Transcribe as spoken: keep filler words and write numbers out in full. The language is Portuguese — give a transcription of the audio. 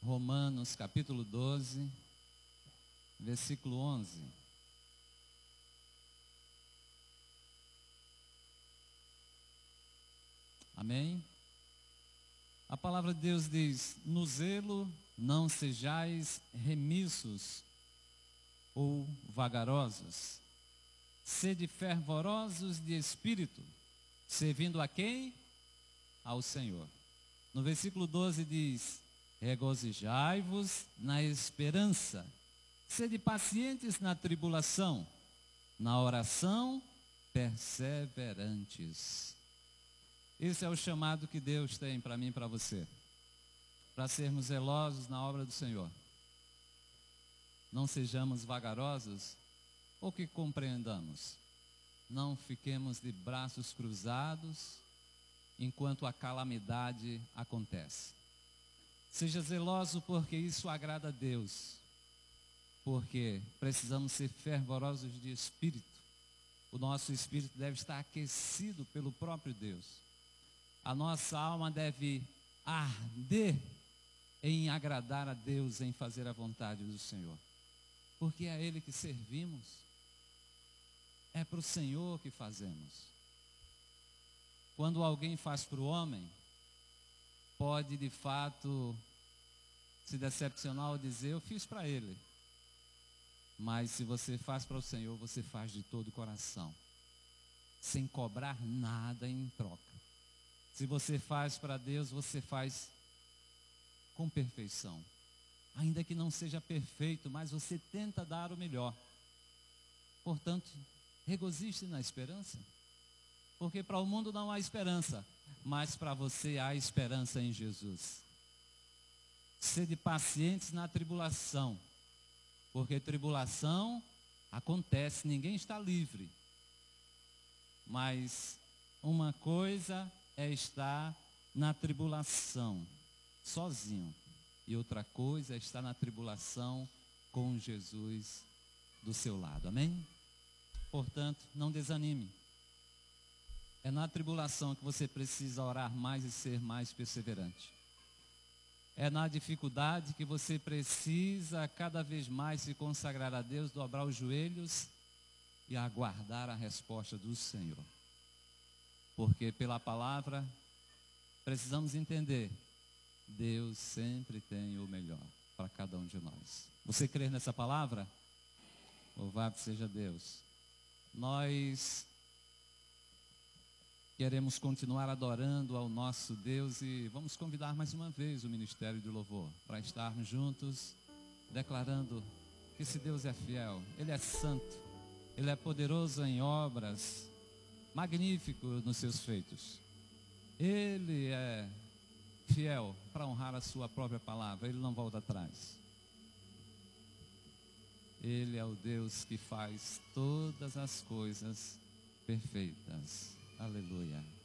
Romanos capítulo doze, versículo onze. Amém? A palavra de Deus diz: no zelo não sejais remissos ou vagarosos, sede fervorosos de espírito, servindo a quem? Ao Senhor. No versículo doze diz: regozijai-vos na esperança, sede pacientes na tribulação, na oração perseverantes. Esse é o chamado que Deus tem para mim e para você, para sermos zelosos na obra do Senhor. Não sejamos vagarosos, ou que compreendamos, não fiquemos de braços cruzados enquanto a calamidade acontece. Seja zeloso, porque isso agrada a Deus, porque precisamos ser fervorosos de espírito. O nosso espírito deve estar aquecido pelo próprio Deus. A nossa alma deve arder em agradar a Deus, em fazer a vontade do Senhor, porque é a Ele que servimos, é para o Senhor que fazemos. Quando alguém faz para o homem, pode de fato se decepcionar ou dizer: eu fiz para ele. Mas se você faz para o Senhor, você faz de todo o coração, sem cobrar nada em troca. Se você faz para Deus, você faz com perfeição. Ainda que não seja perfeito, mas você tenta dar o melhor. Portanto, regozije na esperança. Porque para o mundo não há esperança, mas para você há esperança em Jesus. Sede pacientes na tribulação, porque tribulação acontece, ninguém está livre. Mas uma coisa é estar na tribulação sozinho, e outra coisa é estar na tribulação com Jesus do seu lado. Amém? Portanto, não desanime. É na tribulação que você precisa orar mais e ser mais perseverante. É na dificuldade que você precisa cada vez mais se consagrar a Deus, dobrar os joelhos e aguardar a resposta do Senhor. Porque pela palavra precisamos entender: Deus sempre tem o melhor para cada um de nós. Você crê nessa palavra? Louvado seja Deus. Nós queremos continuar adorando ao nosso Deus e vamos convidar mais uma vez o Ministério de Louvor para estarmos juntos, declarando que esse Deus é fiel, Ele é santo, Ele é poderoso em obras, magnífico nos seus feitos. Ele é fiel para honrar a sua própria palavra, Ele não volta atrás. Ele é o Deus que faz todas as coisas perfeitas. Aleluia.